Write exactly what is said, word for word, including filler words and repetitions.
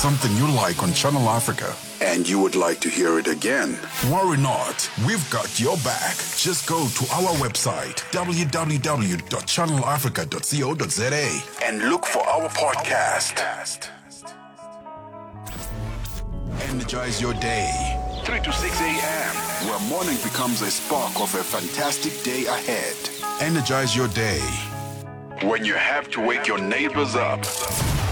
something you like on Channel Africa and you would like to hear it again, worry not. We've got your back. Just go to our website, w w w dot channel africa dot co dot z a, and look for our podcast. Energize your day, three to six a m, where morning becomes a spark of a fantastic day ahead. Energize your day when you have to wake your neighbors up.